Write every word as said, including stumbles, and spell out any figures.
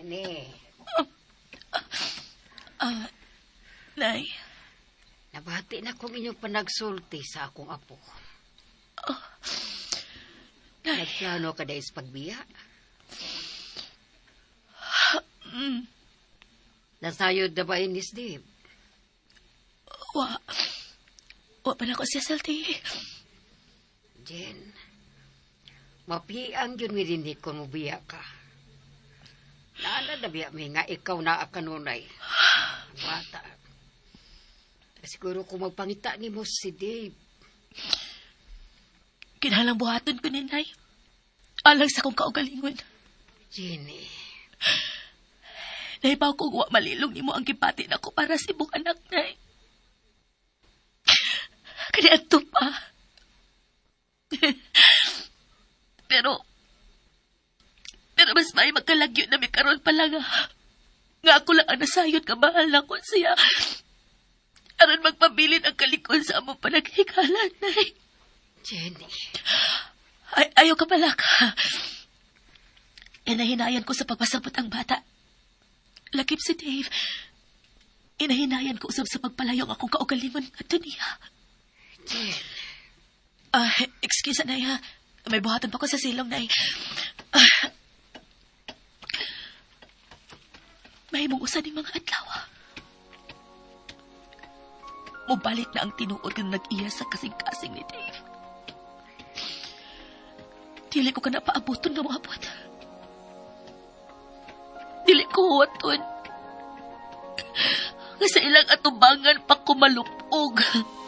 Jenny. Ah, uh, Nay. Nabati na kong inyong panagsulti sa akong apo. Oh, Nay. Nagplano ka dahil sa pagbiya? Mm. Nasayod na ba inis, Dave? Wa. Wa pa na ko siya salti. Jen, mapiang yun mirinig ko mo biya ka. Naana na biya mi nga ikaw na akanunay. Bata. Siguro kung magpangita ni mo si Dave. Kinahalang buhaton ko ni Nay. Alang sa kong kaugalingon. Jenny. Naibaw kong wa malilong ni mo ang gipati na ko para sa ibong anak, Nay. Kaya ito pa. pero, pero mas may magkalagyo na may karoon pala nga. Nga ako lang ang nasayod ka, mahal na ko siya. Aron magpabilin ang kalikon sa among panaghigalan, Nay. Jenny. Ay, ayaw ka pala ka. Inahinayan ko sa pagpasabot ang bata. Lakip si Dave. Inahinayan ko usab sa pagpalayong akong kaugalingon nga niya. Jen. Ah, uh, excuse na, ha. May buhatan pa ko sa silong, Nay. Uh, may mong usan ng mga adlaw. Mubalik na ang tinuod kung nag-iya sa kasing-kasing ni Dave. Dili ko ka na paabuton nga mga abot. Dili ko huwaton. Nga sa ilang atubangan pa kumalupog.